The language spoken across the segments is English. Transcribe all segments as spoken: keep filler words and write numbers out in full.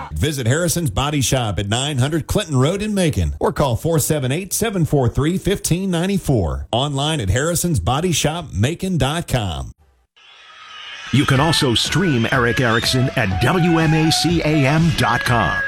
Visit Harrison's Body Shop at nine hundred Clinton Road in Macon or call four seven eight, seven four three, one five nine four. Online at harrisons body shop macon dot com. You can also stream Erick Erickson at W M A C A M dot com.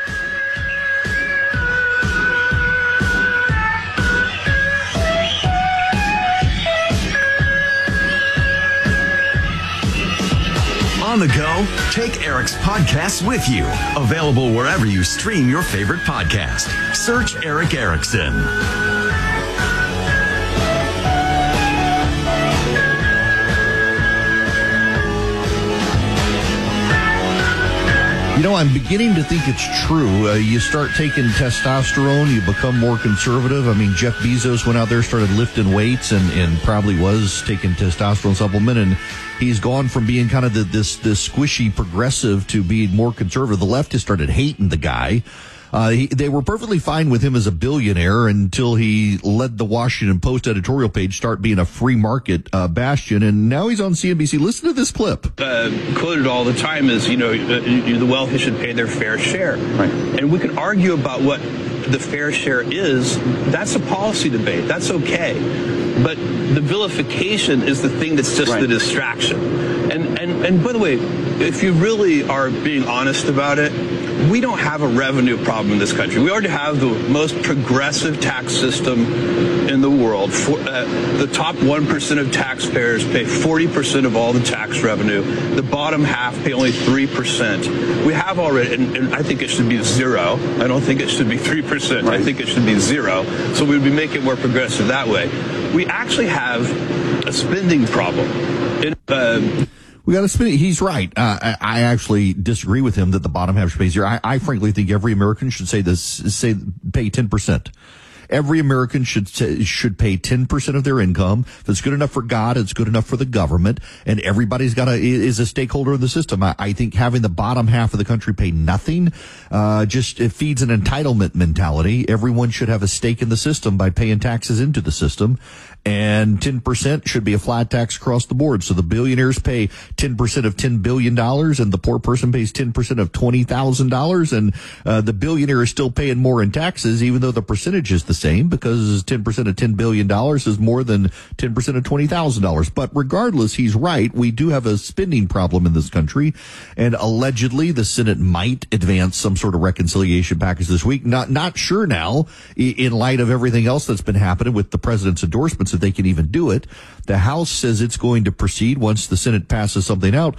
On the go, take Eric's podcasts with you. Available wherever you stream your favorite podcast. Search Erick Erickson. You know, I'm beginning to think it's true. Uh, you start taking testosterone, you become more conservative. I mean, Jeff Bezos went out there, started lifting weights, and, and probably was taking testosterone supplement, and he's gone from being kind of the, this this squishy progressive to being more conservative. The left has started hating the guy. Uh, he, they were perfectly fine with him as a billionaire until he led the Washington Post editorial page start being a free market uh, bastion, and now he's on C N B C. Listen to this clip. Uh, quoted all the time is, you know, uh, the wealthy should pay their fair share. Right. And we can argue about what the fair share is. That's a policy debate. That's okay. But the vilification is the thing that's just right. the distraction. And, and, and by the way, if you really are being honest about it, we don't have a revenue problem in this country. We already have the most progressive tax system in the world. For, uh, the top one percent of taxpayers pay forty percent of all the tax revenue. The bottom half pay only three percent. We have already, and, and I think it should be zero. I don't think it should be three percent. Right. I think it should be zero. So we'd be making it more progressive that way. We actually have a spending problem. In, uh, We got to spend it. He's right. Uh, I, I actually disagree with him that the bottom half should pay zero. I, I frankly think every American should say this, say pay ten percent. Every American should say, should pay ten percent of their income. If it's good enough for God, it's good enough for the government, and everybody's got a is a stakeholder in the system. I, I think having the bottom half of the country pay nothing, uh, just it feeds an entitlement mentality. Everyone should have a stake in the system by paying taxes into the system. And ten percent should be a flat tax across the board. So the billionaires pay ten percent of ten billion dollars, and the poor person pays ten percent of twenty thousand dollars. And uh, the billionaire is still paying more in taxes, even though the percentage is the same, because ten percent of ten billion dollars is more than ten percent of twenty thousand dollars. But regardless, he's right. We do have a spending problem in this country. And allegedly, the Senate might advance some sort of reconciliation package this week. Not, not sure now, in light of everything else that's been happening with the president's endorsements, that they can even do it. The House says it's going to proceed once the Senate passes something out.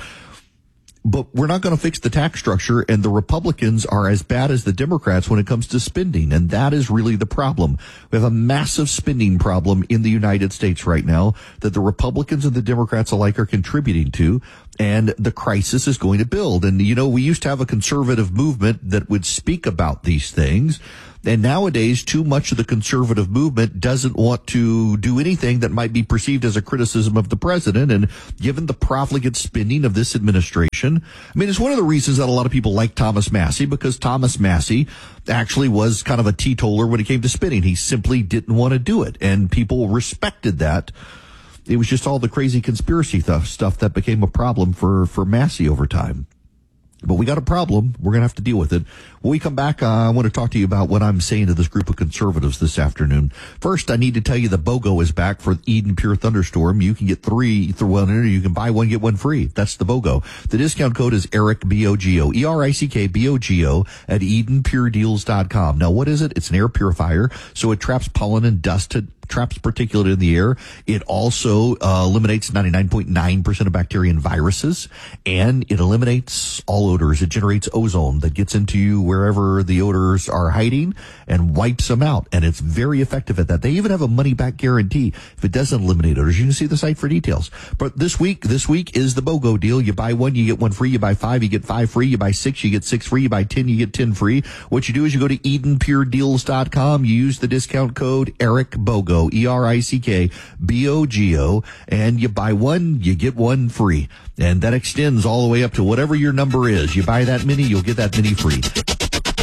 But we're not going to fix the tax structure, and the Republicans are as bad as the Democrats when it comes to spending, and that is really the problem. We have a massive spending problem in the United States right now that the Republicans and the Democrats alike are contributing to, and the crisis is going to build. And, you know, we used to have a conservative movement that would speak about these things. And nowadays, too much of the conservative movement doesn't want to do anything that might be perceived as a criticism of the president. And given the profligate spending of this administration, I mean, it's one of the reasons that a lot of people like Thomas Massie, because Thomas Massie actually was kind of a teetotaler when it came to spending. He simply didn't want to do it, and people respected that. It was just all the crazy conspiracy th- stuff that became a problem for, for Massie over time. But we got a problem. We're going to have to deal with it. When we come back, uh, I want to talk to you about what I'm saying to this group of conservatives this afternoon. First, I need to tell you the BOGO is back for Eden Pure Thunderstorm. You can get three through one, or you can buy one, get one free. That's the BOGO. The discount code is Erick, B O G O, E R I C K B O G O at Eden Pure Deals dot com. Now, what is it? It's an air purifier, so it traps pollen and dust to traps particulate in the air. It also uh, eliminates ninety-nine point nine percent of bacteria and viruses, and it eliminates all odors. It generates ozone that gets into you wherever the odors are hiding and wipes them out, and it's very effective at that. They even have a money-back guarantee if it doesn't eliminate odors. You can see the site for details. But this week, this week is the BOGO deal. You buy one, you get one free. You buy five, you get five free. You buy six, you get six free. You buy ten, you get ten free. What you do is you go to Eden Pure Deals dot com. You use the discount code Erick BOGO. E R I C K B O G O, and you buy one, you get one free. And that extends all the way up to whatever your number is. You buy that many, you'll get that many free.